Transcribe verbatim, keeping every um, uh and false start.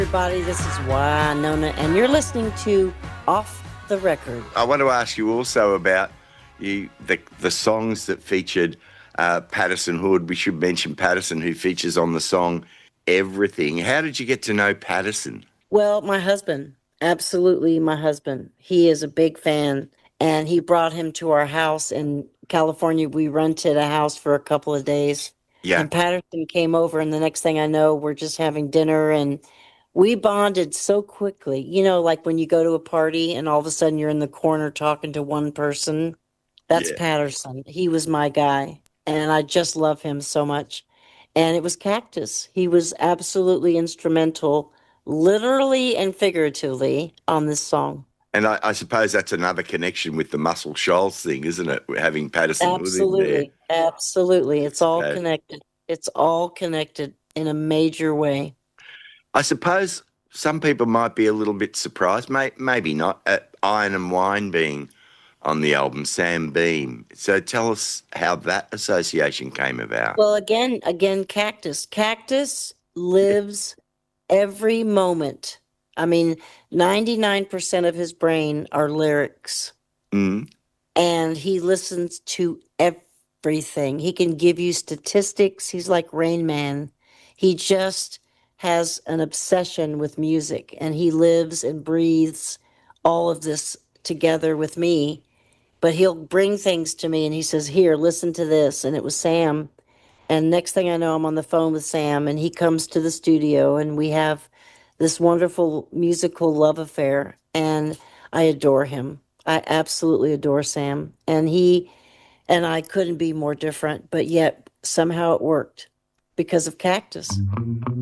Everybody, this is Wynonna, and you're listening to Off the Record. I want to ask you also about you, the the songs that featured uh, Patterson Hood. We should mention Patterson, who features on the song Everything. How did you get to know Patterson? Well, my husband, absolutely my husband. He is a big fan, and he brought him to our house in California. We rented a house for a couple of days, Yeah. and Patterson came over, and the next thing I know, we're just having dinner, and we bonded so quickly. You know, like when you go to a party and all of a sudden you're in the corner talking to one person. That's Yeah. Patterson. He was my guy, and I just love him so much. And it was Cactus. He was absolutely instrumental, literally and figuratively, on this song. And I, I suppose that's another connection with the Muscle Shoals thing, isn't it? Having Patterson Hood in there. Absolutely. Absolutely. It's all Uh, connected. It's all connected in a major way. I suppose some people might be a little bit surprised, may, maybe not, at Iron and Wine being on the album, Sam Beam. So tell us how that association came about. Well, again, again, Cactus. Cactus lives every moment. I mean, ninety-nine percent of his brain are lyrics, Mm. and he listens to everything. He can give you statistics. He's like Rain Man. He just has an obsession with music, and he lives and breathes all of this together with me. But he'll bring things to me, and he says, "Here, listen to this." And it was Sam. And next thing I know, I'm on the phone with Sam, and he comes to the studio, and we have this wonderful musical love affair. And I adore him. I absolutely adore Sam. And he and I couldn't be more different, but yet somehow it worked because of Cactus.